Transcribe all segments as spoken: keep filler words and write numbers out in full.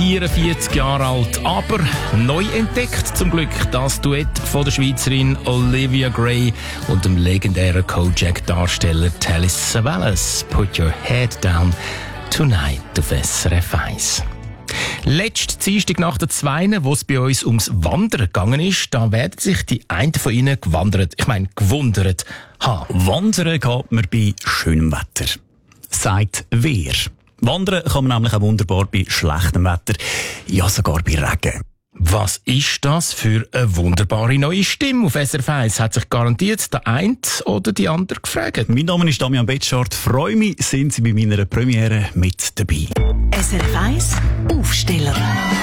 vierundvierzig Jahre alt, aber neu entdeckt zum Glück das Duett von der Schweizerin Olivia Gray und dem legendären Kojak-Darsteller Telly Savalas. Put your head down tonight auf S R F eins. Letzte Dienstag nach der Zweine, wo es bei uns ums Wandern gegangen ist, da werden sich die einen von ihnen gewandert, ich meine gewundert haben. Wandern geht man bei schönem Wetter. Sagt wer? Wandern kann man nämlich auch wunderbar bei schlechtem Wetter, ja sogar bei Regen. Was ist das für eine wunderbare neue Stimme auf S R F eins? Hat sich garantiert der eine oder die andere gefragt. Mein Name ist Damian Betschart. Freue mich, sind Sie bei meiner Premiere mit dabei. S R F eins Aufsteller.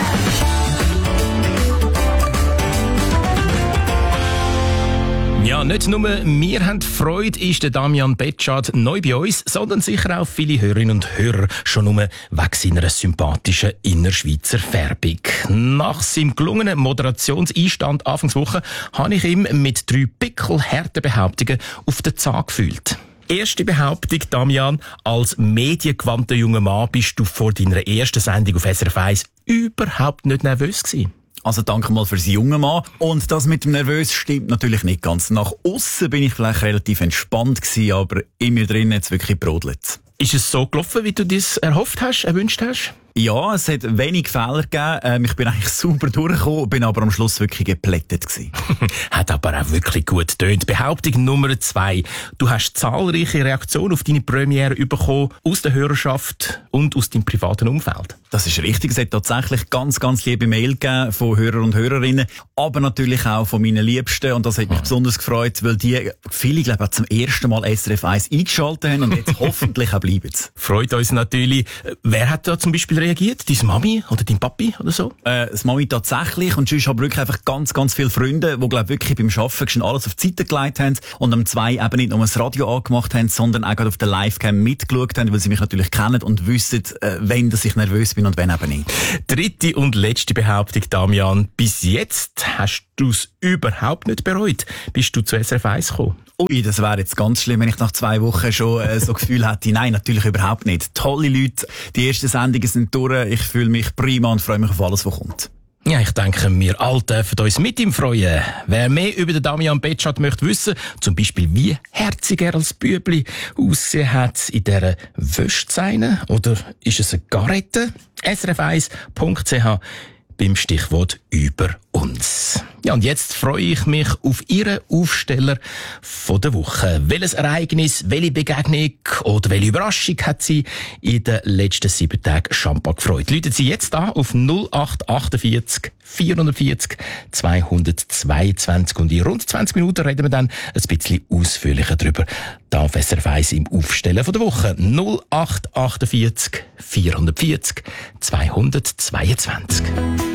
Ja, nicht nur wir haben Freude, ist der Damian Betschart neu bei uns, sondern sicher auch viele Hörerinnen und Hörer schon nur wegen seiner sympathischen Innerschweizer Färbung. Nach seinem gelungenen Moderationseinstand Anfangswoche habe ich ihm mit drei pickelharten Behauptungen auf den Zahn gefühlt. Erste Behauptung, Damian, als mediengewandter junger Mann bist du vor deiner ersten Sendung auf S R F eins überhaupt nicht nervös gewesen. Also danke mal fürs junge Mann. Und das mit dem Nervös stimmt natürlich nicht ganz. Nach aussen bin ich vielleicht relativ entspannt gewesen, aber in mir drin hat es wirklich brodelt. Ist es so gelaufen, wie du das erhofft hast, erwünscht hast? Ja, es hat wenig Fehler gegeben. Ähm, ich bin eigentlich super durchgekommen, bin aber am Schluss wirklich geplättet gewesen. Hat aber auch wirklich gut getönt. Behauptung Nummer zwei. Du hast zahlreiche Reaktionen auf deine Premiere bekommen, aus der Hörerschaft und aus deinem privaten Umfeld. Das ist richtig. Es hat tatsächlich ganz, ganz liebe Mail gegeben von Hörern und Hörerinnen, aber natürlich auch von meinen Liebsten. Und das hat mich mhm. besonders gefreut, weil die viele, glaube ich, zum ersten Mal S R F eins eingeschaltet haben und jetzt hoffentlich auch bleiben. Freut uns natürlich. Wer hat da zum Beispiel reagiert? Deine Mami oder dein Papi oder so? Äh, das Mami tatsächlich. Und sonst habe ich wirklich einfach ganz, ganz viele Freunde, die, glaube ich, wirklich beim Arbeiten schon alles auf die Seite gelegt haben und am zwei eben nicht nur das Radio angemacht haben, sondern auch gerade auf der Livecam mitgeschaut haben, weil sie mich natürlich kennen und wissen, äh, wenn dass ich nervös bin und wenn eben nicht. Dritte und letzte Behauptung, Damian. Bis jetzt hast du es überhaupt nicht bereut. Bist du zu S R F eins gekommen? Ui, das wäre jetzt ganz schlimm, wenn ich nach zwei Wochen schon äh, so Gefühl hätte. Nein, natürlich überhaupt nicht. Tolle Leute, die ersten Sendungen sind durch. Ich fühle mich prima und freue mich auf alles, was kommt. Ja, ich denke, wir alle dürfen uns mit ihm freuen. Wer mehr über den Damian Betschart möchte wissen, zum Beispiel wie herzig er als Bübli ausgesehen hat in dieser Wäschzeine, oder ist es eine Garette? S R F eins Punkt C H beim Stichwort über uns. Ja, und jetzt freue ich mich auf Ihren Aufsteller von der Woche. Welches Ereignis, welche Begegnung oder welche Überraschung hat Sie in den letzten sieben Tagen Champa gefreut? Läuten Sie jetzt an auf null acht achtundvierzig vierundvierzig zweihundertzweiundzwanzig und in rund zwanzig Minuten reden wir dann ein bisschen ausführlicher darüber. Da auf S R F eins im Aufstellen von der Woche. null acht achtundvierzig vierundvierzig zweihundertzweiundzwanzig.